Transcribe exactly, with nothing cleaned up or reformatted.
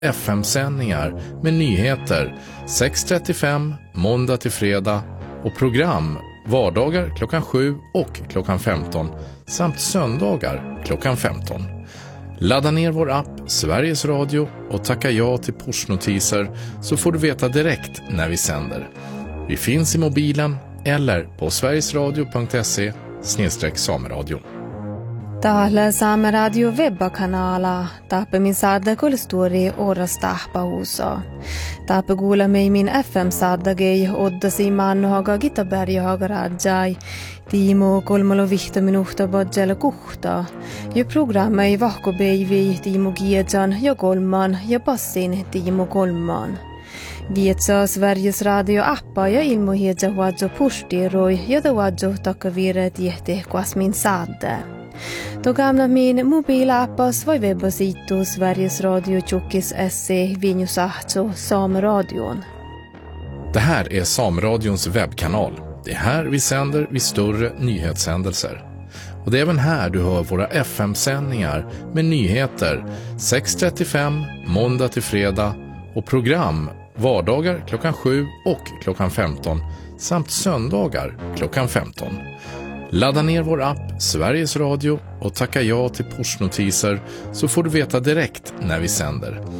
F M-sändningar med nyheter sex trettiofem måndag till fredag och program vardagar klockan sju och klockan femton samt söndagar klockan femton. Ladda ner vår app Sveriges Radio och tacka ja till pushnotiser så får du veta direkt när vi sänder. Vi finns i mobilen eller på sverigesradio punkt se snedstreck sameradio. Täällä Saamen Radio webbakanala taappamin saada kulstori oras tahpahuuso. Taappa kuulemme min F M-saadagei oddasi maannohaga Gitaberjahaga rajai. Tiimo kolmalo vihta minuhta badjala kuhta. Ja programmei vahkobeivi Tiimo Giedjan ja kolman ja passin Tiimo kolman. Vietsa Sveriges Radio-appa ja ilmohiedja wadjo pushtiroi ja ta wadjo takkavire tiehti kuasmin saade. Då gamla min mobilappas var webbasitu Sveriges Radio Tjockis se Vinjusahto Sameradion. Det här är Sameradions webbkanal. Det är här vi sänder vid större nyhetshändelser. Och det är även här du hör våra F M-sändningar med nyheter sex trettiofem måndag till fredag och program vardagar klockan sju och klockan femton samt söndagar klockan femton. Ladda ner vår app Sveriges Radio och tacka ja till pushnotiser så får du veta direkt när vi sänder.